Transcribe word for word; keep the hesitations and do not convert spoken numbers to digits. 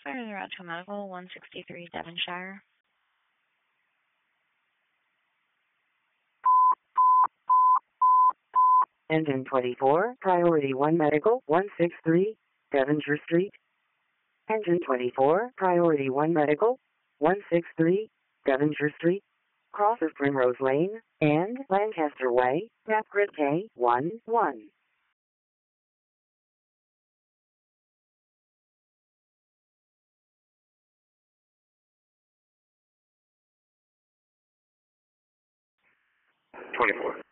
Fire route to Medical, one sixty-three Devonshire. Engine twenty-four, Priority one Medical, one sixty-three Devonshire Street. Engine twenty-four, Priority one Medical, one sixty-three Devonshire Street. Cross of Primrose Lane and Lancaster Way, Tap Grid K one one. twenty-four.